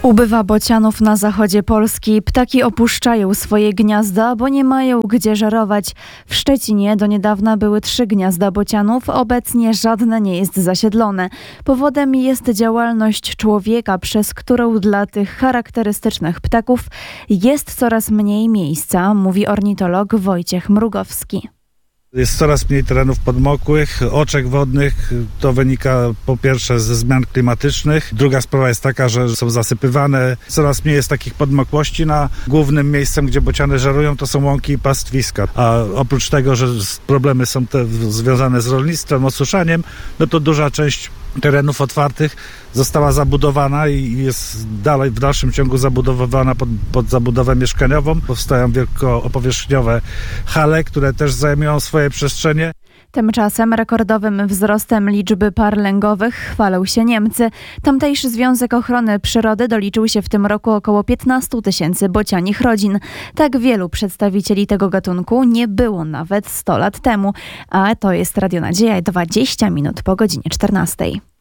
Ubywa bocianów na zachodzie Polski. Ptaki opuszczają swoje gniazda, bo nie mają gdzie żerować. W Szczecinie do niedawna były 3 gniazda bocianów, obecnie żadne nie jest zasiedlone. Powodem jest działalność człowieka, przez którą dla tych charakterystycznych ptaków jest coraz mniej miejsca, mówi ornitolog Wojciech Mrugowski. Jest coraz mniej terenów podmokłych, oczek wodnych. To wynika po pierwsze ze zmian klimatycznych. Druga sprawa jest taka, że są zasypywane. Coraz mniej jest takich podmokłości. Głównym miejscem, gdzie bociany żerują, to są łąki i pastwiska. A oprócz tego, że problemy są te związane z rolnictwem, osuszaniem, no to duża część terenów otwartych została zabudowana i jest dalej w dalszym ciągu zabudowywana pod zabudowę mieszkaniową. Powstają wielkopowierzchniowe hale, które też zajmują swoje przestrzenie. Tymczasem rekordowym wzrostem liczby par lęgowych chwalą się Niemcy. Tamtejszy Związek Ochrony Przyrody doliczył się w tym roku około 15 000 bocianich rodzin. Tak wielu przedstawicieli tego gatunku nie było nawet 100 lat temu. A to jest Radio Nadzieja, 20 minut po godzinie 14.